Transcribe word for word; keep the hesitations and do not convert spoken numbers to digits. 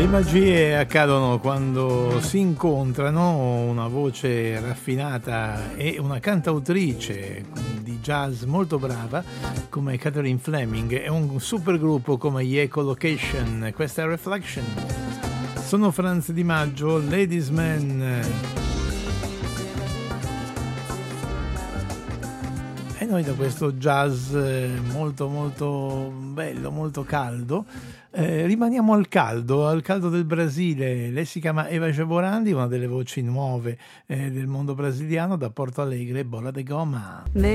Le magie accadono quando si incontrano una voce raffinata e una cantautrice di jazz molto brava come Catherine Fleming e un supergruppo come gli Echolocation. Questa è Reflection. Sono Franz Di Maggio, Ladies Man. E noi da questo jazz molto molto bello, molto caldo, eh, rimaniamo al caldo, al caldo del Brasile. Lei si chiama Eva Jaborandi, una delle voci nuove eh, del mondo brasiliano, da Porto Alegre, Bola de Goma.